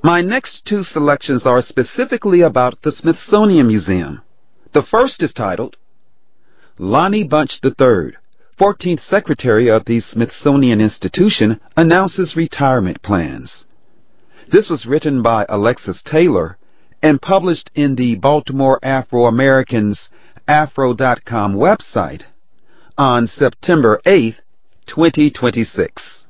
My next two selections are specifically about the Smithsonian Museum. The first is titled, Lonnie Bunch III, 14th Secretary of the Smithsonian Institution, announces retirement plans. This was written by Alexis Taylor and published in the Baltimore Afro-American's Afro.com website on September 8, 2026.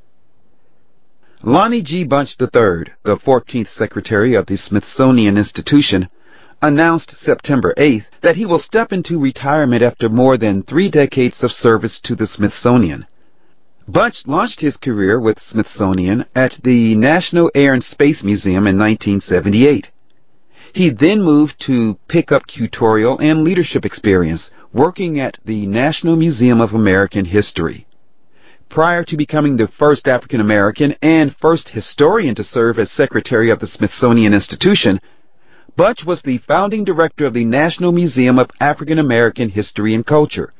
Lonnie G. Bunch III, the 14th Secretary of the Smithsonian Institution, announced September 8th that he will step into retirement after more than 3 decades of service to the Smithsonian. Bunch launched his career with Smithsonian at the National Air and Space Museum in 1978. He then moved to pick up tutorial and leadership experience working at the National Museum of American History. Prior to becoming the first African American and first historian to serve as Secretary of the Smithsonian Institution, Bunch was the founding director of the National Museum of African American History and Culture.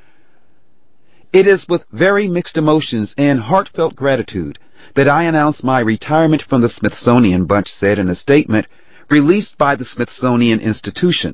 It is with very mixed emotions and heartfelt gratitude that I announce my retirement from the Smithsonian, Bunch said in a statement released by the Smithsonian Institution.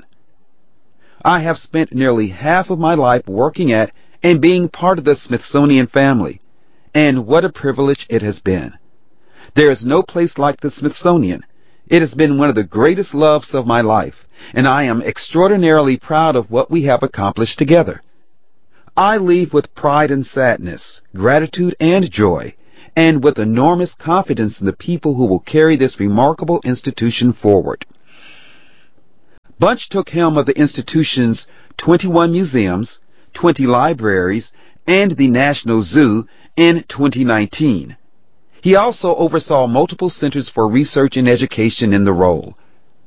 I have spent nearly half of my life working at and being part of the Smithsonian family, and what a privilege it has been. There is no place like the Smithsonian. It has been one of the greatest loves of my life, and I am extraordinarily proud of what we have accomplished together. I leave with pride and sadness, gratitude and joy, and with enormous confidence in the people who will carry this remarkable institution forward. Bunch took helm of the institution's 21 museums, 20 libraries, and the National Zoo in 2019. He also oversaw multiple centers for research and education in the role.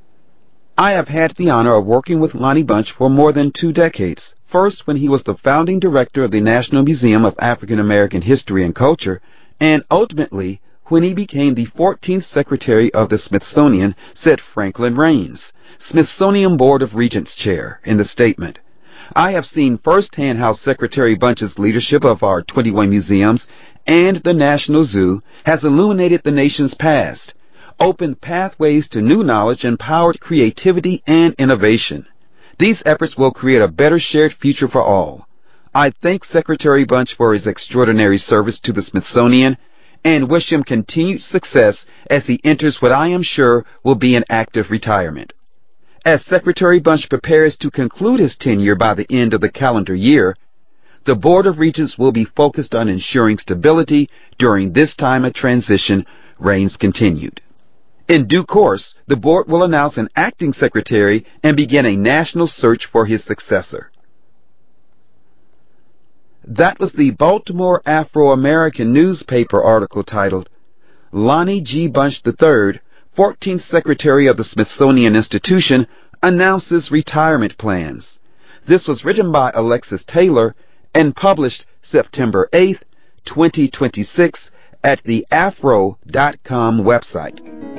I have had the honor of working with Lonnie Bunch for more than 2 decades. First, when he was the founding director of the National Museum of African American History and Culture, and ultimately when he became the 14th Secretary of the Smithsonian, said Franklin Raines, Smithsonian Board of Regents Chair, in the statement. I have seen firsthand how Secretary Bunch's leadership of our 21 museums and the National Zoo has illuminated the nation's past, opened pathways to new knowledge, and empowered creativity and innovation. These efforts will create a better shared future for all. I thank Secretary Bunch for his extraordinary service to the Smithsonian and wish him continued success as he enters what I am sure will be an active retirement. As Secretary Bunch prepares to conclude his tenure by the end of the calendar year, the Board of Regents will be focused on ensuring stability during this time of transition, Raines continued. In due course, the board will announce an acting secretary and begin a national search for his successor. That was the Baltimore Afro-American newspaper article titled, Lonnie G. Bunch III, 14th Secretary of the Smithsonian Institution, announces retirement plans. This was written by Alexis Taylor and published September 8, 2026 at the Afro.com website.